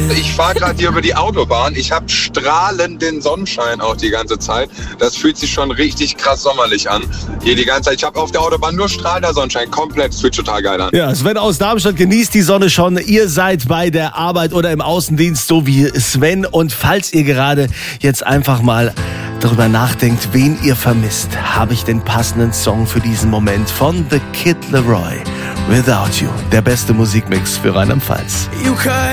und ich fahre gerade hier über die Autobahn. Ich habe strahlenden Sonnenschein auch die ganze Zeit. Das fühlt sich schon richtig krass sommerlich an. Hier die ganze Zeit. Ich habe auf der Autobahn nur strahlender Sonnenschein. Komplett. Das fühlt total geil an. Ja, Sven aus Darmstadt genießt die Sonne schon. Ihr seid bei der Arbeit oder im Außendienst, so wie Sven. Und falls ihr gerade jetzt einfach mal darüber nachdenkt, wen ihr vermisst, habe ich den passenden Song für diesen Moment von The Kid Laroi. Without You, der beste Musikmix für Rheinland-Pfalz.